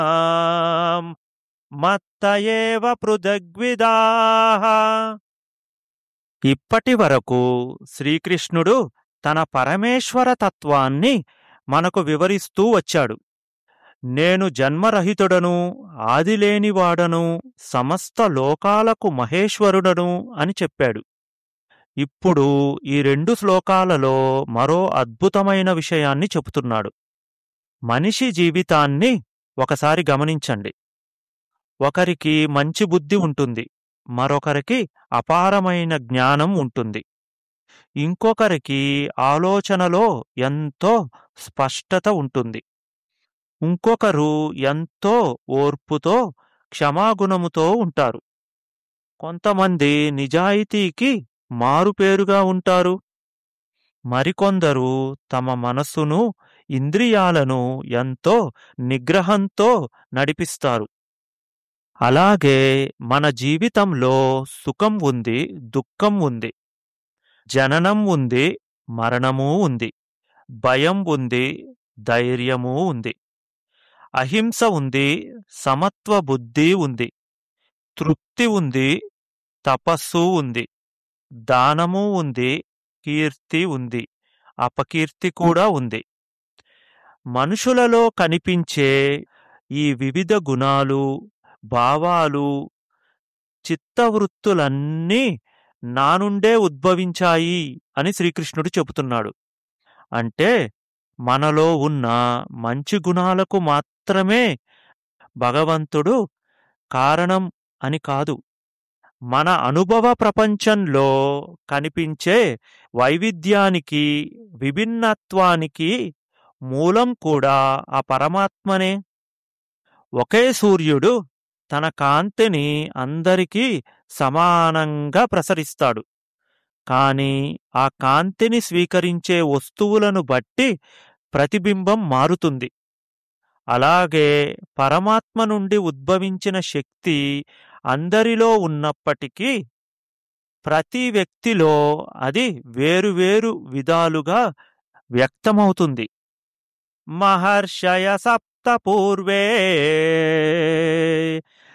మత్త ఏవ పృథగ్విదాః. ఇప్పటి వరకు శ్రీకృష్ణుడు తన పరమేశ్వర తత్వాన్ని మనకు వివరిస్తూ వచ్చాడు. నేను జన్మరహితుడను, ఆదిలేనివాడను, సమస్త లోకాలకు మహేశ్వరుడను అని చెప్పాడు. ఇప్పుడు ఈ 2 శ్లోకాలలో మరో అద్భుతమైన విషయాన్ని చెబుతున్నాడు. మనిషి జీవితాన్ని ఒకసారి గమనించండి. ఒకరికి మంచి బుద్ధి ఉంటుంది, మరొకరికి అపారమైన జ్ఞానం ఉంటుంది, ఇంకొకరికి ఆలోచనలో ఎంతో స్పష్టత ఉంటుంది, ఇంకొకరు ఎంతో ఓర్పుతో క్షమాగుణముతో ఉంటారు. కొంతమంది నిజాయితీకి మారుపేరుగా ఉంటారు. మరికొందరు తమ మనస్సును, ఇంద్రియాలను ఎంతో నిగ్రహంతో నడిపిస్తారు. అలాగే మన జీవితంలో సుఖం ఉంది, దుఃఖం ఉంది, జననం ఉంది, మరణమూ ఉంది, భయం ఉంది, ధైర్యమూ ఉంది, అహింస ఉంది, సమత్వ బుద్ధి ఉంది, తృప్తి ఉంది, తపస్సు ఉంది, దానము ఉంది, కీర్తి ఉంది, అపకీర్తి కూడా ఉంది. మనుషులలో కనిపించే ఈ వివిధ గుణాలు, భావాలు, చిత్తవృత్తులన్నీ నా నుండే ఉద్భవించాయి అని శ్రీకృష్ణుడు చెబుతున్నాడు. అంటే మనలో ఉన్న మంచి గుణాలకు మాత్రమే భగవంతుడు కారణం అని కాదు. మన అనుభవ ప్రపంచంలో కనిపించే వైవిధ్యానికి, విభిన్నత్వానికి మూలం కూడా ఆ పరమాత్మనే. ఒకే సూర్యుడు తన కాంతిని అందరికీ సమానంగా ప్రసరిస్తాడు. కాని ఆ కాంతిని స్వీకరించే వస్తువులను బట్టి ప్రతిబింబం మారుతుంది. అలాగే పరమాత్మ నుండి ఉద్భవించిన శక్తి అందరిలో ఉన్నప్పటికీ ప్రతి వ్యక్తిలో అది వేరువేరు విధాలుగా వ్యక్తమవుతుంది. మహర్షయ సప్త పూర్వే